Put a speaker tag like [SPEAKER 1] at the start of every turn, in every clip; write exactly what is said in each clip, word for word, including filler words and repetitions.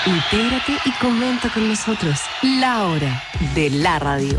[SPEAKER 1] Intégrate y comenta con nosotros. La hora de la radio.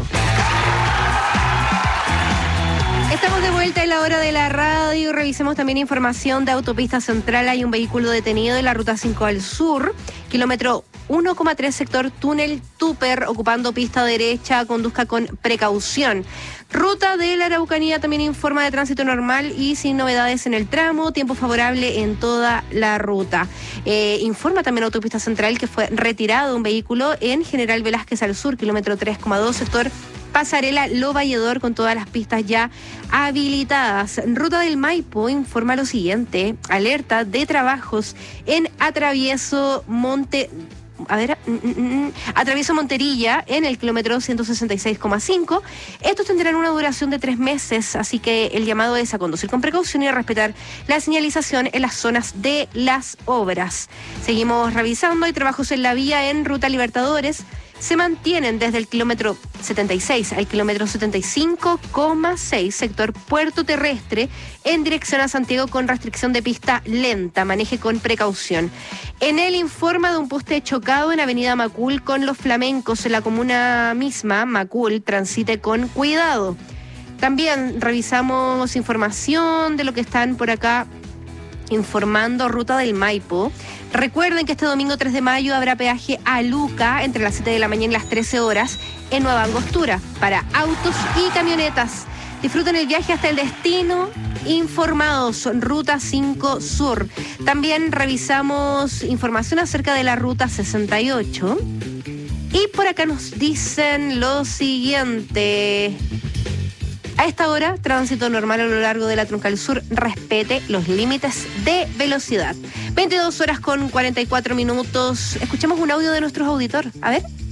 [SPEAKER 2] Estamos de vuelta en la hora de la radio. Revisemos también información de Autopista Central. Hay un vehículo detenido en la ruta cinco al sur, kilómetro uno coma tres, sector túnel Tupper, ocupando pista derecha. Conduzca con precaución. Ruta de la Araucanía también informa de tránsito normal y sin novedades en el tramo. Tiempo favorable en toda la ruta. Eh, informa también Autopista Central que fue retirado un vehículo en General Velázquez al sur, kilómetro tres coma dos, sector Pasarela Lo Valledor, con todas las pistas ya habilitadas. Ruta del Maipo informa lo siguiente: alerta de trabajos en Atravieso Monte... A ver, mm, mm, mm, Atravieso Monterilla en el kilómetro ciento sesenta y seis coma cinco. Estos tendrán una duración de tres meses, así que el llamado es a conducir con precaución y a respetar la señalización en las zonas de las obras. Seguimos revisando. Hay trabajos en la vía en Ruta Libertadores. Se mantienen desde el kilómetro setenta y seis al kilómetro setenta y cinco coma seis, sector Puerto Terrestre, en dirección a Santiago, con restricción de pista lenta. Maneje con precaución. En el informa de un poste chocado en Avenida Macul con Los Flamencos, en la comuna misma. Macul, transite con cuidado. También revisamos información de lo que están por acá informando. Ruta del Maipo. Recuerden que este domingo tres de mayo habrá peaje a Luca entre las siete de la mañana y las trece horas en Nueva Angostura para autos y camionetas. Disfruten el viaje hasta el destino informados. Ruta cinco Sur. También revisamos información acerca de la Ruta sesenta y ocho. Y por acá nos dicen lo siguiente: a esta hora, tránsito normal a lo largo de la Troncal Sur. Respete los límites de velocidad. veintidós horas con cuarenta y cuatro minutos. Escuchemos un audio de nuestros auditores. A ver.